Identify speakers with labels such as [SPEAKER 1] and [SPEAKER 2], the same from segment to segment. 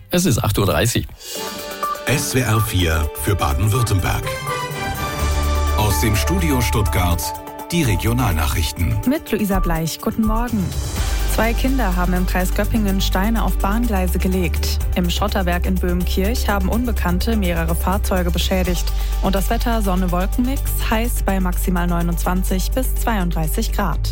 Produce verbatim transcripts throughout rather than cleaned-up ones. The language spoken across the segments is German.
[SPEAKER 1] Es ist acht Uhr dreißig.
[SPEAKER 2] S W R vier für Baden-Württemberg. Aus dem Studio Stuttgart die Regionalnachrichten.
[SPEAKER 3] Mit Luisa Bleich, guten Morgen. Zwei Kinder haben im Kreis Göppingen Steine auf Bahngleise gelegt. Im Schotterwerk in Böhmenkirch haben Unbekannte mehrere Fahrzeuge beschädigt. Und das Wetter Sonne-Wolken-Mix, heiß bei maximal neunundzwanzig bis zweiunddreißig Grad.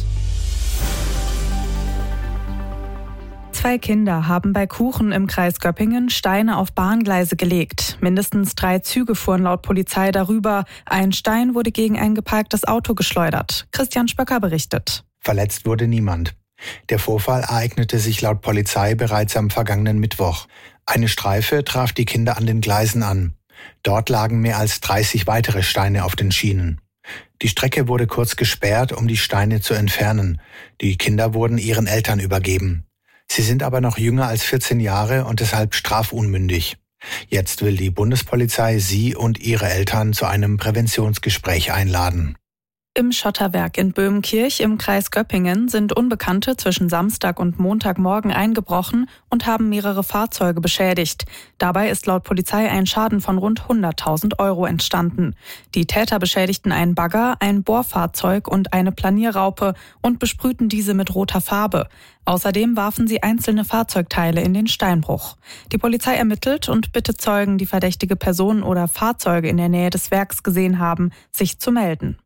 [SPEAKER 3] Zwei Kinder haben bei Kuchen im Kreis Göppingen Steine auf Bahngleise gelegt. Mindestens drei Züge fuhren laut Polizei darüber. Ein Stein wurde gegen ein geparktes Auto geschleudert. Christian Spöcker berichtet.
[SPEAKER 4] Verletzt wurde niemand. Der Vorfall ereignete sich laut Polizei bereits am vergangenen Mittwoch. Eine Streife traf die Kinder an den Gleisen an. Dort lagen mehr als dreißig weitere Steine auf den Schienen. Die Strecke wurde kurz gesperrt, um die Steine zu entfernen. Die Kinder wurden ihren Eltern übergeben. Sie sind aber noch jünger als vierzehn Jahre und deshalb strafunmündig. Jetzt will die Bundespolizei sie und ihre Eltern zu einem Präventionsgespräch einladen.
[SPEAKER 3] Im Schotterwerk in Böhmenkirch im Kreis Göppingen sind Unbekannte zwischen Samstag und Montagmorgen eingebrochen und haben mehrere Fahrzeuge beschädigt. Dabei ist laut Polizei ein Schaden von rund hunderttausend Euro entstanden. Die Täter beschädigten einen Bagger, ein Bohrfahrzeug und eine Planierraupe und besprühten diese mit roter Farbe. Außerdem warfen sie einzelne Fahrzeugteile in den Steinbruch. Die Polizei ermittelt und bittet Zeugen, die verdächtige Personen oder Fahrzeuge in der Nähe des Werks gesehen haben, sich zu melden.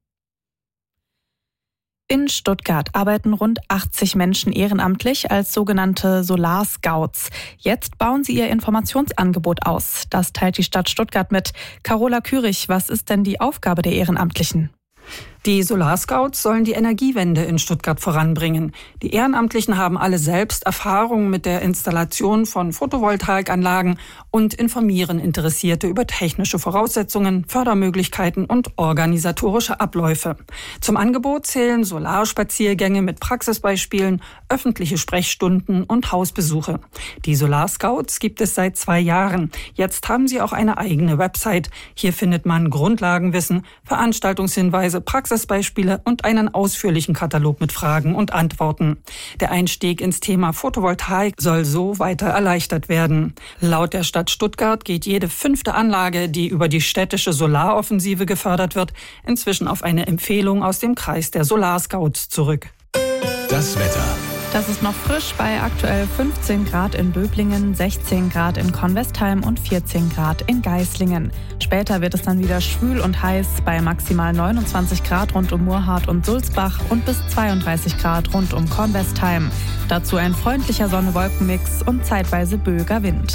[SPEAKER 3] In Stuttgart arbeiten rund achtzig Menschen ehrenamtlich als sogenannte Solarscouts. Jetzt bauen sie ihr Informationsangebot aus. Das teilt die Stadt Stuttgart mit. Carola Kürich, was ist denn die Aufgabe der Ehrenamtlichen?
[SPEAKER 5] Die Solarscouts sollen die Energiewende in Stuttgart voranbringen. Die Ehrenamtlichen haben alle selbst Erfahrungen mit der Installation von Photovoltaikanlagen und informieren Interessierte über technische Voraussetzungen, Fördermöglichkeiten und organisatorische Abläufe. Zum Angebot zählen Solarspaziergänge mit Praxisbeispielen, öffentliche Sprechstunden und Hausbesuche. Die Solarscouts gibt es seit zwei Jahren. Jetzt haben sie auch eine eigene Website. Hier findet man Grundlagenwissen, Veranstaltungshinweise, Praxisbeispiele und einen ausführlichen Katalog mit Fragen und Antworten. Der Einstieg ins Thema Photovoltaik soll so weiter erleichtert werden. Laut der Stadt Stuttgart geht jede fünfte Anlage, die über die städtische Solaroffensive gefördert wird, inzwischen auf eine Empfehlung aus dem Kreis der Solarscouts zurück.
[SPEAKER 2] Das Wetter.
[SPEAKER 3] Das ist noch frisch bei aktuell fünfzehn Grad in Böblingen, sechzehn Grad in Convestheim und vierzehn Grad in Geislingen. Später wird es dann wieder schwül und heiß bei maximal neunundzwanzig Grad rund um Murrhardt und Sulzbach und bis zweiunddreißig Grad rund um Convestheim. Dazu ein freundlicher Sonne-Wolken-Mix und zeitweise böiger Wind.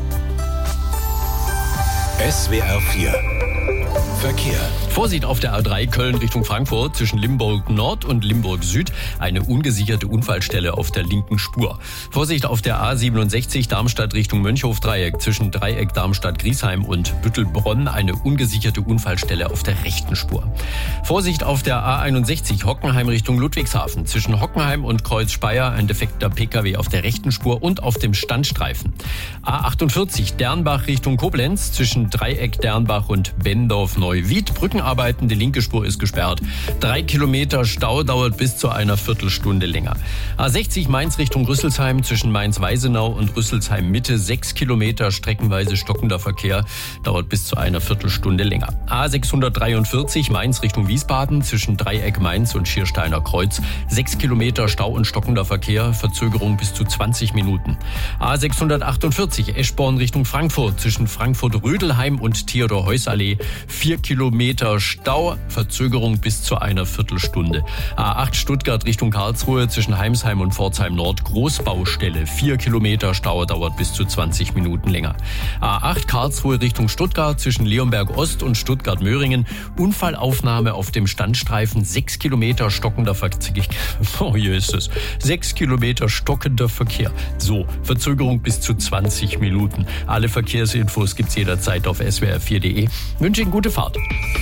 [SPEAKER 2] S W R vier Verkehr.
[SPEAKER 1] Vorsicht auf der A drei Köln Richtung Frankfurt zwischen Limburg Nord und Limburg Süd. Eine ungesicherte Unfallstelle auf der linken Spur. Vorsicht auf der A siebenundsechzig Darmstadt Richtung Mönchhof-Dreieck zwischen Dreieck Darmstadt-Griesheim und Büttelbronn. Eine ungesicherte Unfallstelle auf der rechten Spur. Vorsicht auf der A einundsechzig Hockenheim Richtung Ludwigshafen zwischen Hockenheim und Kreuz Speyer. Ein defekter Pkw auf der rechten Spur und auf dem Standstreifen. A achtundvierzig Dernbach Richtung Koblenz zwischen Dreieck Dernbach und Bendorf Neuwied. Brückenarbeiten, die linke Spur ist gesperrt. Drei Kilometer Stau dauert bis zu einer Viertelstunde länger. A sechzig Mainz Richtung Rüsselsheim zwischen Mainz-Weisenau und Rüsselsheim Mitte. Sechs Kilometer streckenweise stockender Verkehr dauert bis zu einer Viertelstunde länger. A sechshundertdreiundvierzig Mainz Richtung Wiesbaden zwischen Dreieck Mainz und Schiersteiner Kreuz. Sechs Kilometer Stau und stockender Verkehr, Verzögerung bis zu zwanzig Minuten. A sechshundertachtundvierzig Eschborn Richtung Frankfurt zwischen Frankfurt-Rödelheim und Theodor-Heuss-Allee. Vier Kilometer Stau, Verzögerung bis zu einer Viertelstunde. A acht Stuttgart Richtung Karlsruhe zwischen Heimsheim und Pforzheim Nord. Großbaustelle. Vier Kilometer Stau, dauert bis zu zwanzig Minuten länger. A acht Karlsruhe Richtung Stuttgart zwischen Leonberg Ost und Stuttgart-Möhringen. Unfallaufnahme auf dem Standstreifen. Sechs Kilometer stockender Verkehr. Oh, hier ist es. Sechs Kilometer stockender Verkehr. So, Verzögerung bis zu zwanzig Minuten. Alle Verkehrsinfos gibt's jederzeit auf s w r vier punkt d e. Wünsche Ihnen gute Fahrt.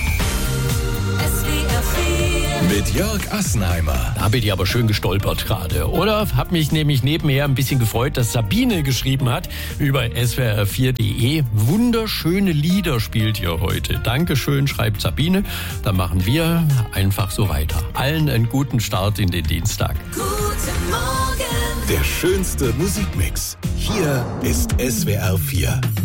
[SPEAKER 2] Mit Jörg Assenheimer.
[SPEAKER 1] Da bin ich aber schön gestolpert gerade, oder? Hab mich nämlich nebenher ein bisschen gefreut, dass Sabine geschrieben hat über s w r vier punkt d e. Wunderschöne Lieder spielt ihr heute. Dankeschön, schreibt Sabine. Dann machen wir einfach so weiter. Allen einen guten Start in den Dienstag.
[SPEAKER 6] Guten Morgen.
[SPEAKER 2] Der schönste Musikmix. Hier ist S W R vier.